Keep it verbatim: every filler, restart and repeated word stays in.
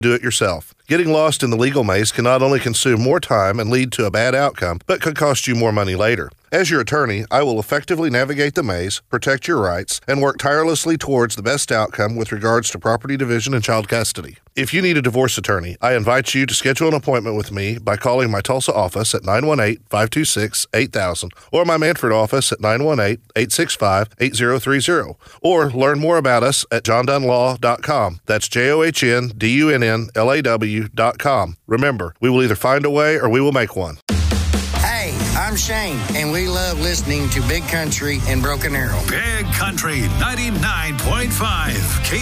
do it yourself. Getting lost in the legal maze can not only consume more time and lead to a bad outcome, but could cost you more money later. As your attorney, I will effectively navigate the maze, protect your rights, and work tirelessly towards the best outcome with regards to property division and child custody. If you need a divorce attorney, I invite you to schedule an appointment with me by calling my Tulsa office at nine one eight, five two six, eight thousand or my Manford office at nine one eight, eight six five, eight zero three zero, or learn more about us at john dunn law dot com. That's J O H N D U N N L A W dot com. Remember, we will either find a way or we will make one. Hey, I'm Shane, and we love listening to Big Country and Broken Arrow. Big Country ninety-nine point five K